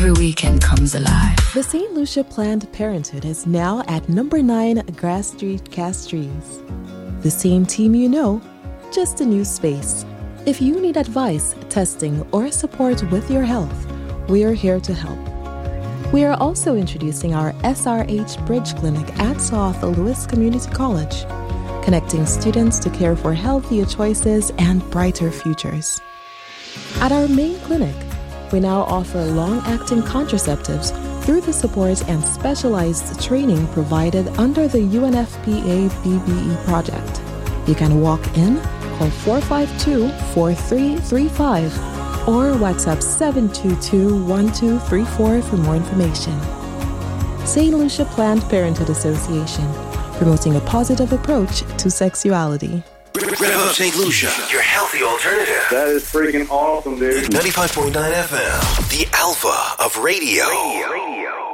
Every weekend comes alive. The St. Lucia Planned Parenthood is now at number 9 Grass Street, Castries. The same team you know, just a new space. If you need advice, testing, or support with your health, we are here to help. We are also introducing our SRH Bridge Clinic at South Louis Community College, connecting students to care for healthier choices and brighter futures. At our main clinic, we now offer long-acting contraceptives through the support and specialized training provided under the UNFPA BBE project. You can walk in, call 452-4335, or WhatsApp 722-1234 for more information. St. Lucia Planned Parenthood Association, promoting a positive approach to sexuality. Rev up St. Lucia, your healthy alternative. That is freaking awesome, dude. 95.9 FM, the alpha of radio.